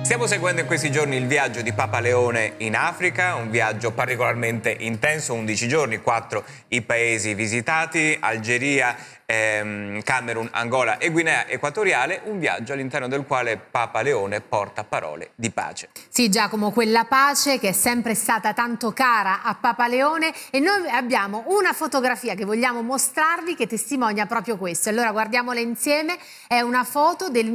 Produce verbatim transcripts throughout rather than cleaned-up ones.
Stiamo seguendo in questi giorni il viaggio di Papa Leone in Africa, un viaggio particolarmente intenso, undici giorni, quattro i paesi visitati, Algeria, ehm, Camerun, Angola e Guinea Equatoriale, un viaggio all'interno del quale Papa Leone porta parole di pace. Sì, Giacomo, quella pace che è sempre stata tanto cara a Papa Leone, e noi abbiamo una fotografia che vogliamo mostrarvi che testimonia proprio questo. Allora guardiamola insieme, è una foto del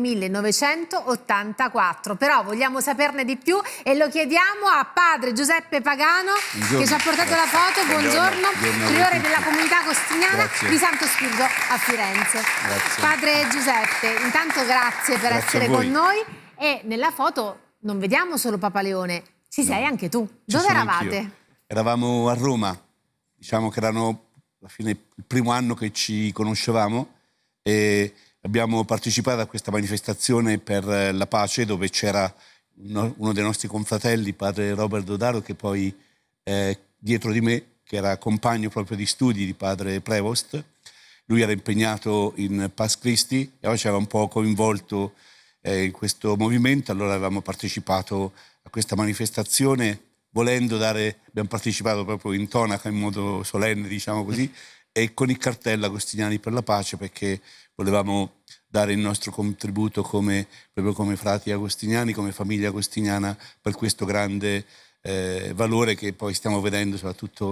millenovecentottantaquattro, però vogliamo saperne di più e lo chiediamo a padre Giuseppe Pagano, buongiorno, che ci ha portato grazie. la foto. Buongiorno, buongiorno priore della comunità agostiniana grazie. di Santo Spirito a Firenze. Grazie. Padre Giuseppe, intanto grazie per Grazie essere a voi. con noi, e nella foto non vediamo solo Papa Leone, ci sei No, anche tu. ci Dove sono eravate? anch'io. Eravamo a Roma, diciamo che erano alla fine il primo anno che ci conoscevamo e abbiamo partecipato a questa manifestazione per la pace, dove c'era uno dei nostri confratelli, padre Robert Dodaro, che poi è dietro di me, che era compagno proprio di studi di padre Prevost. Lui era impegnato in Pax Christi e oggi aveva un po' coinvolto eh, in questo movimento. Allora avevamo partecipato a questa manifestazione volendo dare, abbiamo partecipato proprio in tonaca, in modo solenne, diciamo così, e con il cartello Agostiniani per la pace, perché volevamo dare il nostro contributo come, proprio come frati agostiniani, come famiglia agostiniana, per questo grande eh, valore che poi stiamo vedendo soprattutto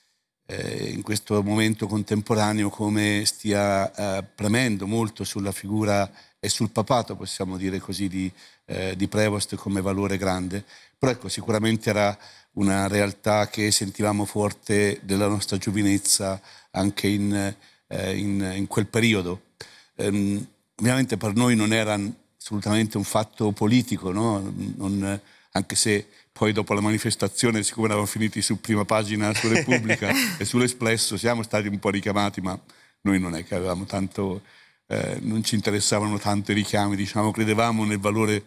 eh, in questo momento contemporaneo, come stia eh, premendo molto sulla figura e sul papato, possiamo dire così, di, eh, di Prevost come valore grande. Però ecco, sicuramente era una realtà che sentivamo forte della nostra giovinezza anche in, eh, in, in quel periodo. Um, Ovviamente per noi non era assolutamente un fatto politico, no? Non, anche se poi dopo la manifestazione, siccome eravamo finiti su prima pagina su Repubblica e sull'Espresso, siamo stati un po' richiamati, ma noi non è che avevamo tanto, eh, non ci interessavano tanto i richiami, diciamo, credevamo nel valore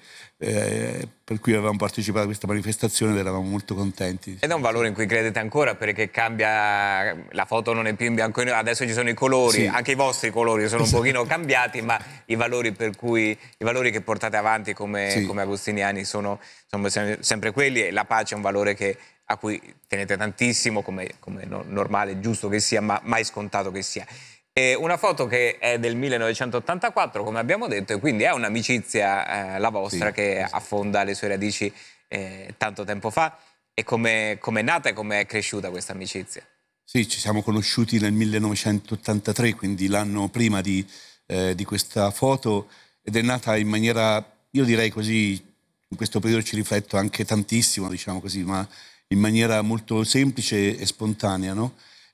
eh, per cui avevamo partecipato a questa manifestazione ed eravamo molto contenti. Ed è un valore in cui credete ancora, perché cambia, la foto non è più in bianco e nero, adesso ci sono i colori, sì. Anche i vostri colori sono un pochino cambiati, ma i valori per cui, i valori che portate avanti come, sì. come agostiniani sono, sono sempre quelli, e la pace è un valore che, a cui tenete tantissimo, come, come normale, giusto che sia, ma mai scontato che sia. E una foto che è del millenovecentottantaquattro, come abbiamo detto, e quindi è un'amicizia, eh, la vostra, sì, che sì. affonda le sue radici eh, tanto tempo fa. E come è nata e come è cresciuta questa amicizia? Sì, ci siamo conosciuti nel millenovecentottantatré, quindi l'anno prima di, eh, di questa foto, ed è nata in maniera, io direi così, in questo periodo ci rifletto anche tantissimo, diciamo così, ma in maniera molto semplice e spontanea, no?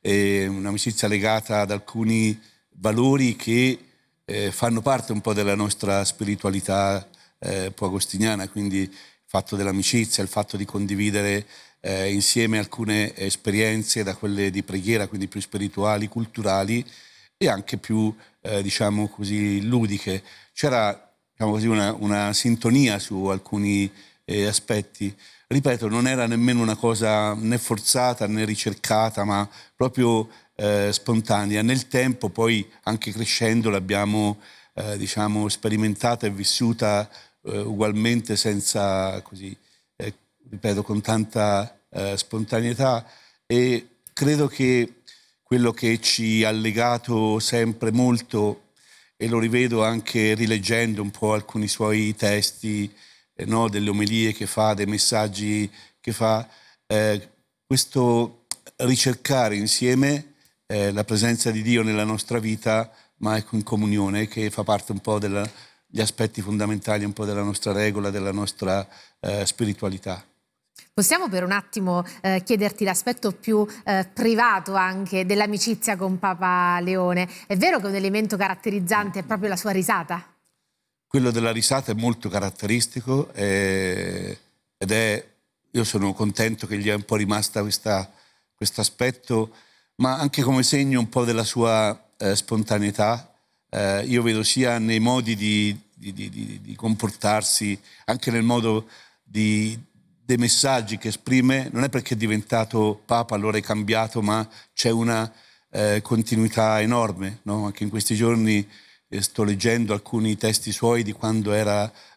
È un'amicizia legata ad alcuni valori che eh, fanno parte un po' della nostra spiritualità eh, un po' agostiniana, quindi il fatto dell'amicizia, il fatto di condividere eh, insieme alcune esperienze, da quelle di preghiera, quindi più spirituali, culturali, e anche più, eh, diciamo così, ludiche. C'era, diciamo così, una, una sintonia su alcuni eh, aspetti. Ripeto, non era nemmeno una cosa né forzata né ricercata, ma proprio eh, spontanea. Nel tempo, poi, anche crescendo, l'abbiamo eh, diciamo, sperimentata e vissuta eh, ugualmente, senza, così, eh, ripeto, con tanta eh, spontaneità. E credo che quello che ci ha legato sempre molto, e lo rivedo anche rileggendo un po' alcuni suoi testi, no, delle omelie che fa, dei messaggi che fa, eh, questo ricercare insieme eh, la presenza di Dio nella nostra vita, ma ecco in comunione, che fa parte un po' degli aspetti fondamentali, un po' della nostra regola, della nostra eh, spiritualità. Possiamo per un attimo eh, chiederti l'aspetto più eh, privato anche dell'amicizia con Papa Leone? È vero che un elemento caratterizzante è proprio la sua risata? Quello della risata è molto caratteristico eh, ed è, io sono contento che gli è un po' rimasta questo aspetto, ma anche come segno un po' della sua eh, spontaneità. Eh, io vedo sia nei modi di, di, di, di comportarsi, anche nel modo di, dei messaggi che esprime. Non è perché è diventato Papa allora è cambiato, ma c'è una eh, continuità enorme, no? Anche in questi giorni sto leggendo alcuni testi suoi di quando era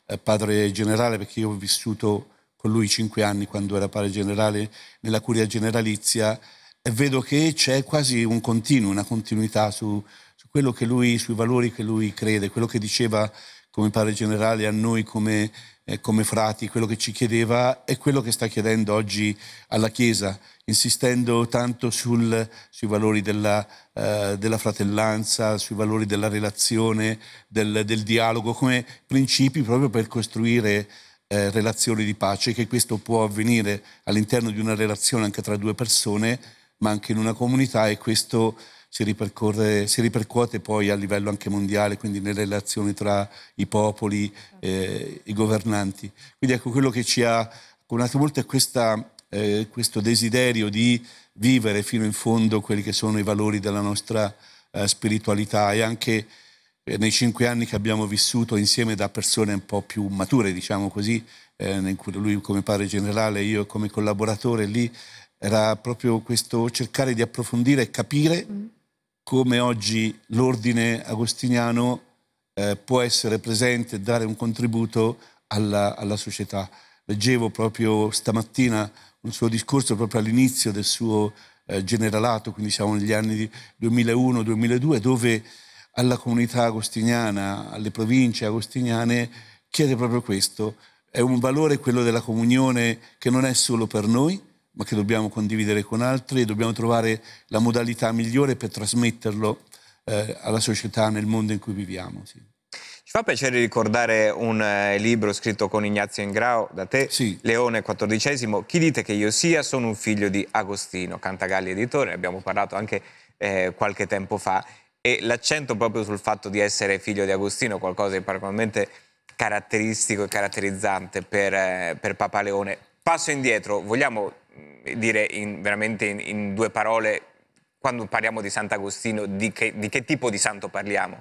eh, padre generale, perché io ho vissuto con lui cinque anni quando era padre generale nella curia generalizia, e vedo che c'è quasi un continuo, una continuità su, su quello che lui, sui valori che lui crede, quello che diceva come padre generale a noi come, eh, come frati, quello che ci chiedeva e quello che sta chiedendo oggi alla Chiesa, insistendo tanto sul, sui valori della, eh, della fratellanza, sui valori della relazione, del, del dialogo, come principi proprio per costruire eh, relazioni di pace, che questo può avvenire all'interno di una relazione anche tra due persone, ma anche in una comunità, e questo si ripercorre, si ripercuote poi a livello anche mondiale, quindi nelle relazioni tra i popoli, eh, i governanti. Quindi ecco, quello che ci ha accomunato molto è questa, eh, questo desiderio di vivere fino in fondo quelli che sono i valori della nostra eh, spiritualità, e anche eh, nei cinque anni che abbiamo vissuto insieme da persone un po' più mature, diciamo così, eh, in cui lui come padre generale e io come collaboratore, lì era proprio questo cercare di approfondire e capire mm. come oggi l'ordine agostiniano eh, può essere presente e dare un contributo alla, alla società. Leggevo proprio stamattina un suo discorso proprio all'inizio del suo eh, generalato, quindi siamo negli anni duemilauno duemiladue, dove alla comunità agostiniana, alle province agostiniane, chiede proprio questo. È un valore quello della comunione che non è solo per noi, ma che dobbiamo condividere con altri, e dobbiamo trovare la modalità migliore per trasmetterlo eh, alla società, nel mondo in cui viviamo. Sì. Ci fa piacere ricordare un eh, libro scritto con Ignazio Ingrao, da te, sì. Leone quattordicesimo, Chi dite che io sia? Sono un figlio di Agostino, Cantagalli editore, ne abbiamo parlato anche eh, qualche tempo fa, e l'accento proprio sul fatto di essere figlio di Agostino, qualcosa di particolarmente caratteristico e caratterizzante per, eh, per Papa Leone. Passo indietro, vogliamo dire in, veramente in, in due parole, quando parliamo di Sant'Agostino, di che, di che tipo di santo parliamo?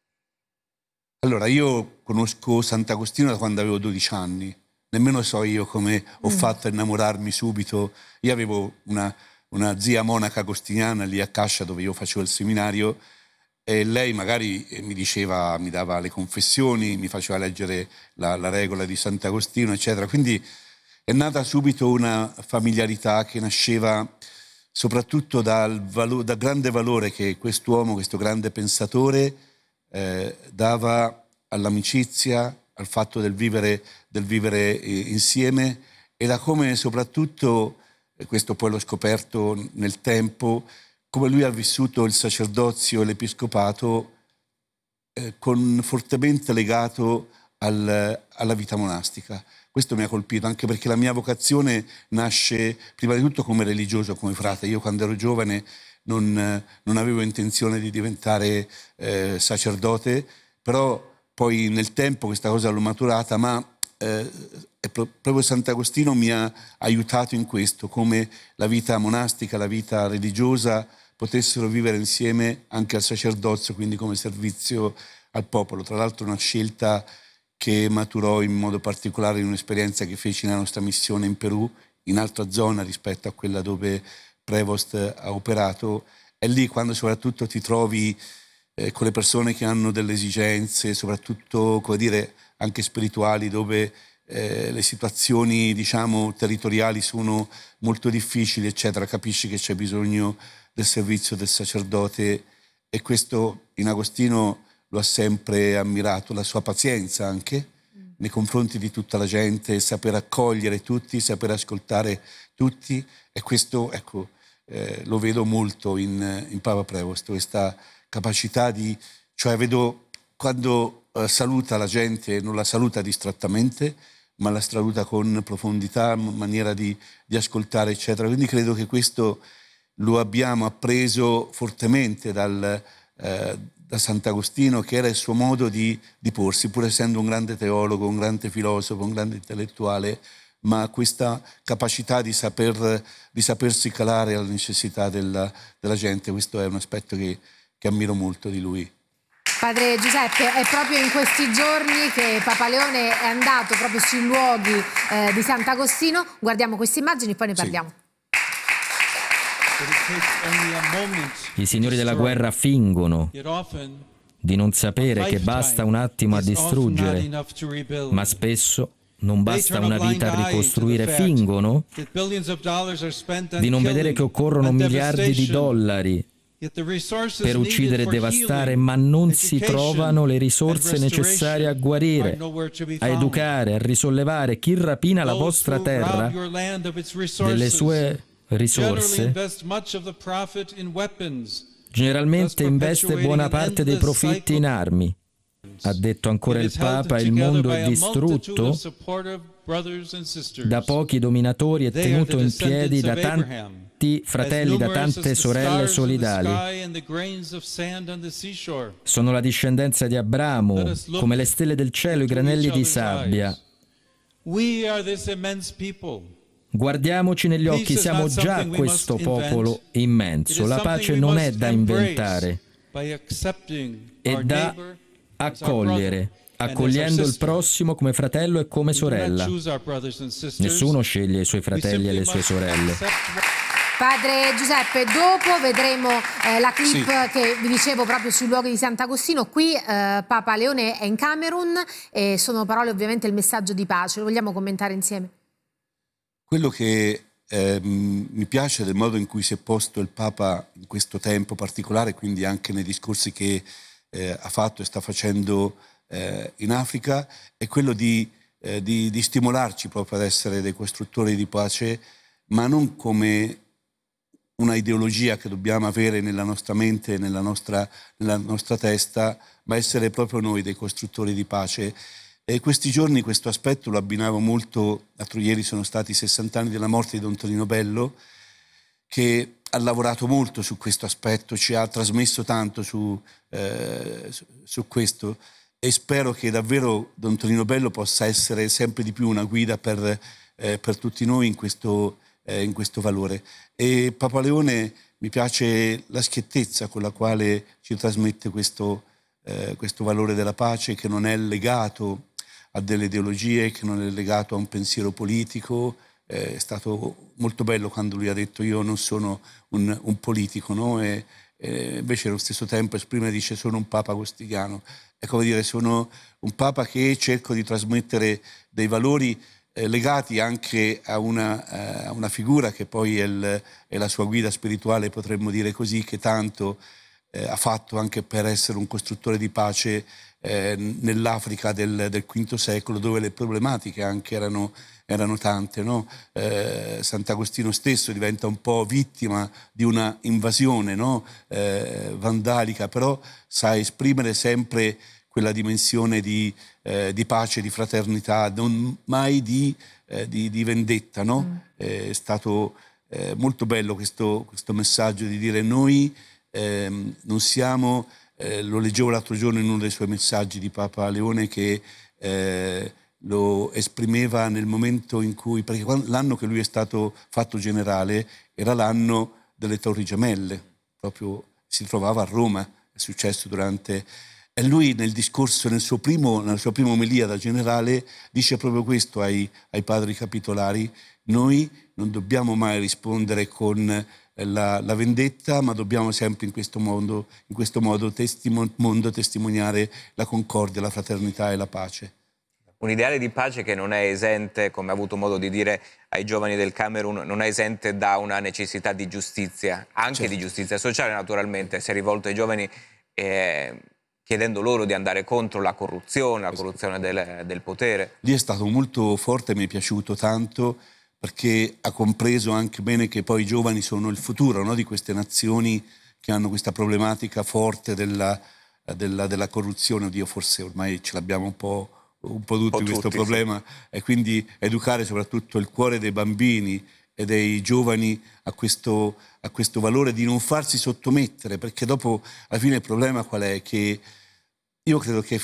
Allora, io conosco Sant'Agostino da quando avevo dodici anni, nemmeno so io come ho mm. fatto a innamorarmi subito. Io avevo una, una zia monaca agostiniana lì a Cascia, dove io facevo il seminario, e lei magari mi diceva, mi dava le confessioni, mi faceva leggere la, la regola di Sant'Agostino, eccetera. Quindi è nata subito una familiarità che nasceva soprattutto dal, valo, dal grande valore che quest'uomo, questo grande pensatore, eh, dava all'amicizia, al fatto del vivere, del vivere insieme, e da come soprattutto, e questo poi l'ho scoperto nel tempo, come lui ha vissuto il sacerdozio e l'episcopato eh, con, fortemente legato al, alla vita monastica. Questo mi ha colpito, anche perché la mia vocazione nasce prima di tutto come religioso, come frate. Io quando ero giovane non, non avevo intenzione di diventare eh, sacerdote, però poi nel tempo questa cosa l'ho maturata, ma eh, proprio Sant'Agostino mi ha aiutato in questo, come la vita monastica, la vita religiosa potessero vivere insieme anche al sacerdozio, quindi come servizio al popolo. Tra l'altro una scelta che maturò in modo particolare in un'esperienza che feci nella nostra missione in Perù, in altra zona rispetto a quella dove Prevost ha operato. È lì quando soprattutto ti trovi eh, con le persone che hanno delle esigenze, soprattutto, come dire, anche spirituali, dove eh, le situazioni, diciamo, territoriali sono molto difficili, eccetera. Capisci che c'è bisogno del servizio del sacerdote, e questo in Agostino lo ha sempre ammirato, la sua pazienza anche mm. nei confronti di tutta la gente, saper accogliere tutti, saper ascoltare tutti, e questo, ecco, eh, lo vedo molto in, in Papa Prevost, questa capacità di, cioè vedo quando eh, saluta la gente, non la saluta distrattamente, ma la saluta con profondità, maniera di, di ascoltare, eccetera. Quindi credo che questo lo abbiamo appreso fortemente dal, eh, da Sant'Agostino, che era il suo modo di, di porsi, pur essendo un grande teologo, un grande filosofo, un grande intellettuale, ma questa capacità di, saper, di sapersi calare alle necessità della, della gente. Questo è un aspetto che, che ammiro molto di lui. Padre Giuseppe, è proprio in questi giorni che Papa Leone è andato proprio sui luoghi eh, di Sant'Agostino. Guardiamo queste immagini e poi ne parliamo. Sì. I signori della guerra fingono di non sapere che basta un attimo a distruggere, ma spesso non basta una vita a ricostruire, fingono di non vedere che occorrono miliardi di dollari per uccidere e devastare, ma non si trovano le risorse necessarie a guarire, a educare, a risollevare. Chi rapina la vostra terra delle sue risorse generalmente investe buona parte dei profitti in armi. Ha detto ancora il Papa, il mondo è distrutto da pochi dominatori e tenuto in piedi da tanti fratelli, da tante sorelle solidali. Sono la discendenza di Abramo, come le stelle del cielo, i granelli di sabbia. Guardiamoci negli occhi, siamo già questo popolo immenso. La pace non è da inventare, è da accogliere, accogliendo il prossimo come fratello e come sorella. Nessuno sceglie i suoi fratelli e le sue sorelle. Padre Giuseppe, dopo vedremo eh, la clip sì. che vi dicevo proprio sui luoghi di Sant'Agostino. Qui eh, Papa Leone è in Camerun e sono parole ovviamente il messaggio di pace. Lo vogliamo commentare insieme? Quello che eh, mi piace del modo in cui si è posto il Papa in questo tempo particolare, quindi anche nei discorsi che eh, ha fatto e sta facendo eh, in Africa, è quello di, eh, di, di stimolarci proprio ad essere dei costruttori di pace, ma non come una ideologia che dobbiamo avere nella nostra mente, nella nostra, nella nostra testa, ma essere proprio noi dei costruttori di pace. E questi giorni questo aspetto lo abbinavo molto, l'altro ieri sono stati i sessanta anni della morte di Don Tonino Bello, che ha lavorato molto su questo aspetto, ci ha trasmesso tanto su, eh, su, su questo, e spero che davvero Don Tonino Bello possa essere sempre di più una guida per, eh, per tutti noi in questo, eh, in questo valore. E Papa Leone, mi piace la schiettezza con la quale ci trasmette questo, eh, questo valore della pace, che non è legato a delle ideologie, che non è legato a un pensiero politico. È stato molto bello quando lui ha detto io non sono un, un politico, no? E, e invece allo stesso tempo esprime, dice sono un Papa agostiniano. È come dire, sono un Papa che cerco di trasmettere dei valori eh, legati anche a una, eh, a una figura che poi è, il, è la sua guida spirituale, potremmo dire così, che tanto eh, ha fatto anche per essere un costruttore di pace eh, nell'Africa del, del quinto secolo, dove le problematiche anche erano, erano tante, no? eh, Sant'Agostino stesso diventa un po' vittima di una invasione, no? eh, vandalica, però sa esprimere sempre quella dimensione di, eh, di pace, di fraternità, non mai di, eh, di, di vendetta, no? Mm. Eh, è stato eh, molto bello questo, questo messaggio di dire noi eh, non siamo, eh, lo leggevo l'altro giorno in uno dei suoi messaggi di Papa Leone, che eh, lo esprimeva nel momento in cui, perché l'anno che lui è stato fatto generale era l'anno delle Torri Gemelle, proprio si trovava a Roma, è successo durante... E lui nel discorso, nel suo primo, nella sua prima omelia da generale, dice proprio questo ai, ai padri capitolari: noi non dobbiamo mai rispondere con la, la vendetta, ma dobbiamo sempre in questo modo, in questo modo, testimo, mondo testimoniare la concordia, la fraternità e la pace. Un ideale di pace che non è esente, come ha avuto modo di dire ai giovani del Camerun, non è esente da una necessità di giustizia, anche certo. di giustizia sociale naturalmente. Si è rivolto ai giovani eh, chiedendo loro di andare contro la corruzione, la corruzione del, del potere. Lì è stato molto forte, mi è piaciuto tanto, perché ha compreso anche bene che poi i giovani sono il futuro, no? Di queste nazioni che hanno questa problematica forte della, della, della corruzione. Oddio, forse ormai ce l'abbiamo un po'... un po' tutti, un po questo tutti, problema sì. E quindi educare soprattutto il cuore dei bambini e dei giovani a questo, a questo valore di non farsi sottomettere, perché dopo alla fine il problema qual è? Che io credo che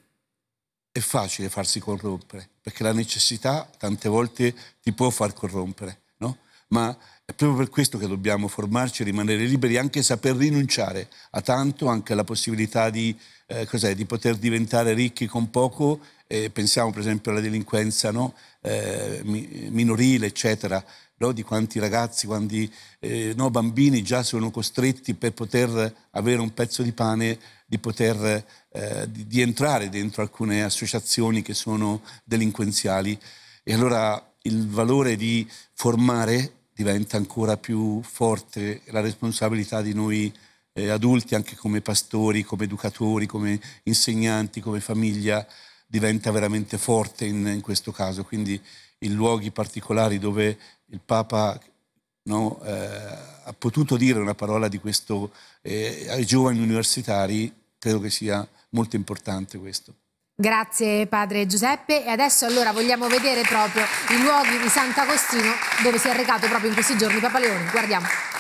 è facile farsi corrompere, perché la necessità tante volte ti può far corrompere, no? Ma è proprio per questo che dobbiamo formarci e rimanere liberi, anche saper rinunciare a tanto, anche alla possibilità di, eh, cos'è, di poter diventare ricchi con poco. Eh, pensiamo per esempio alla delinquenza, no? eh, minorile, eccetera, no? Di quanti ragazzi, quanti eh, no, bambini già sono costretti per poter avere un pezzo di pane di poter eh, di, di entrare dentro alcune associazioni che sono delinquenziali. E allora il valore di formare diventa ancora più forte, la responsabilità di noi eh, adulti, anche come pastori, come educatori, come insegnanti, come famiglia, diventa veramente forte in, in questo caso. Quindi in luoghi particolari dove il Papa no, eh, ha potuto dire una parola di questo eh, ai giovani universitari, credo che sia molto importante questo. Grazie padre Giuseppe, e adesso allora vogliamo vedere proprio i luoghi di Sant'Agostino dove si è recato proprio in questi giorni Papa Leone. Guardiamo.